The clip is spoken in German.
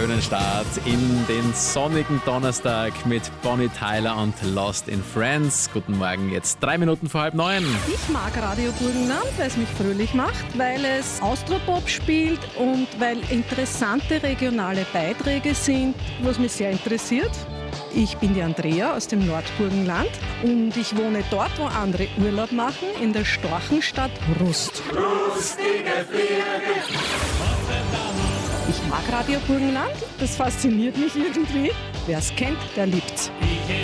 schönen Start in den sonnigen Donnerstag mit Bonnie Tyler und Lost in Friends. Guten Morgen, jetzt 3 Minuten vor 8:30. Ich mag Radio Burgenland, weil es mich fröhlich macht, weil es Austropop spielt und weil interessante regionale Beiträge sind, was mich sehr interessiert. Ich bin die Andrea aus dem Nordburgenland und ich wohne dort, wo andere Urlaub machen, in der Storchenstadt Rust. Lustige Vögel. Ich mag Radio Burgenland, das fasziniert mich irgendwie. Wer es kennt, der liebt's.